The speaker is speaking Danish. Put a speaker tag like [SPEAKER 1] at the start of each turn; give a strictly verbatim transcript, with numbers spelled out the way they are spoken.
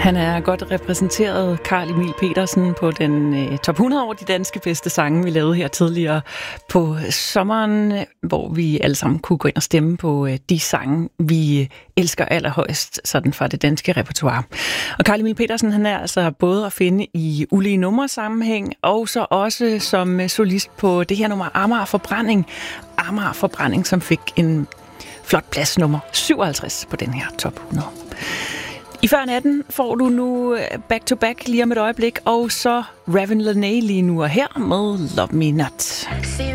[SPEAKER 1] Han er godt repræsenteret, Carl Emil Petersen, på den øh, top hundrede over de danske bedste sange, vi lavede her tidligere på sommeren, hvor vi alle sammen kunne gå ind og stemme på øh, de sange, vi elsker allerhøjst sådan fra det danske repertoire. Og Carl Emil Petersen, han er altså både at finde i ulige nummersammenhæng, og så også som solist på det her nummer Amager Forbrænding. Amager Forbrænding, som fik en flot plads nummer syvoghalvtreds på den her top hundrede. I før natten får du nu Back to Back lige om et øjeblik, og så Ravn Lenae lige nu og her med Love Me Not.